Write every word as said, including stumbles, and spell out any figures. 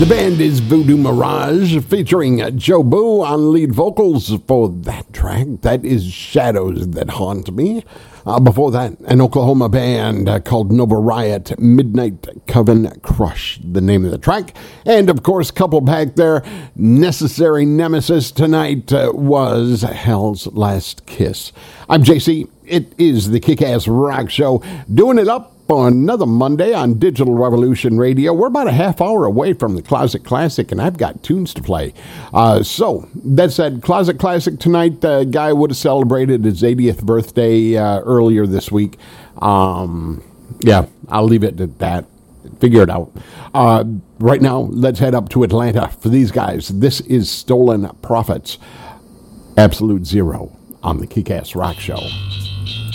The band is Voodoo Mirage, featuring Joe Boo on lead vocals for that track. That is Shadows That Haunt Me. Uh, before that, an Oklahoma band uh, called Nova Riot, Midnight Coven Crush, the name of the track. And, of course, couple back there, Necessary Nemesis tonight uh, was Hell's Last Kiss. I'm J C. It is the Kick-Ass Rock Show, doing it up on another Monday on Digital Revolution Radio. We're about a half hour away from the Closet Classic, and I've got tunes to play. Uh, so, that said, Closet Classic tonight, the guy would have celebrated his eightieth birthday uh, earlier this week. Um, yeah, I'll leave it at that. Figure it out. Uh, right now, let's head up to Atlanta for these guys. This is Stolen Profits, Absolute Zero on the Kick-Ass Rock Show.